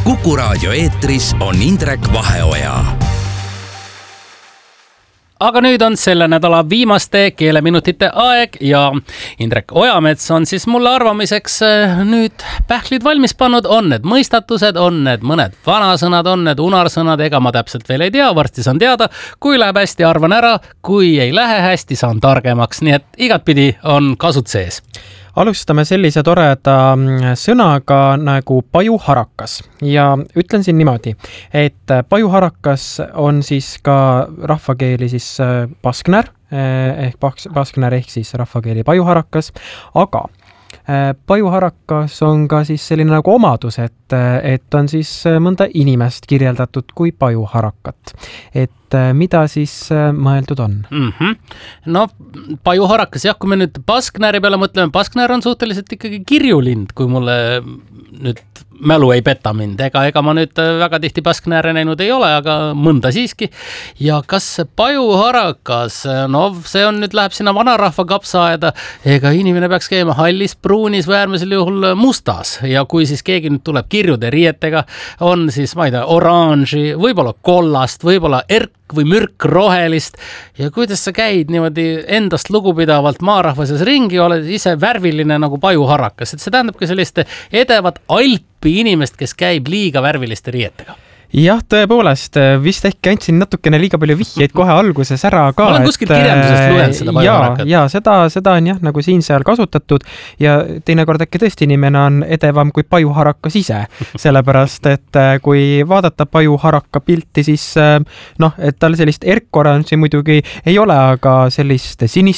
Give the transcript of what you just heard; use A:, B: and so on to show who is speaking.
A: Kuku Raadio eetris on Indrek Vaheoja.
B: Aga nüüd on selle nädala viimaste keeleminutite aeg ja Indrek Ojamets on siis mulle arvamiseks nüüd pähklid valmis pannud. On need mõistatused, on need mõned vanasõnad, on need unarsõnad, ega ma täpselt veel ei tea, varsti saan teada. Kui läheb hästi, arvan ära, kui ei lähe hästi, saan targemaks, nii et igatpidi on kasut sees.
C: Alustame sellise toreda sõnaga nagu pajuharakas ja ütlen siin niimoodi, et pajuharakas on siis ka rahvakeeli siis paskner ehk siis rahvakeeli pajuharakas, aga pajuharakas on ka siis selline nagu omadus, et on siis mõnda inimest kirjeldatud kui pajuharakat. Et mida siis mõeldud on?
B: No, pajuharakas, jah, kui me nüüd pasknäri peale mõtleme, pasknär on suhteliselt ikkagi kirjulind, kui mulle nüüd mälu ei peta mind. Ega ma nüüd väga tihti pasknääre näinud ei ole, aga mõnda siiski. Ja kas pajuharakas, no see on nüüd läheb sinna vanarahva kapsaaeda, ega inimene peaks käima hallis, pruunis või äärmisel juhul mustas. Ja kui siis keegi nüüd tuleb kirjude riietega, on siis, ma ei tea, oranži, võib-olla kollast, võib-olla erk või mürk rohelist ja kuidas sa käid niimoodi endast lugupidavalt maarahvases ringi, oled ise värviline nagu pajuharakas, et see tähendab ka sellist edevat alpi inimest, kes käib liiga värviliste riietega.
C: Jah, tõepoolest, vist äkki andsin natukene liiga palju vihjeid kohe alguses ära ka.
B: Ma olen kuskilt kirjandusest lugenud seda pajuharakat.
C: Ja seda on jah, nagu siin seal kasutatud ja teinekord äkki tõesti inimene on edevam kui pajuharakas ise, sellepärast, et kui vaadata pajuharaka pilti, siis et tal sellist erkoranži muidugi ei ole, aga sellist sinist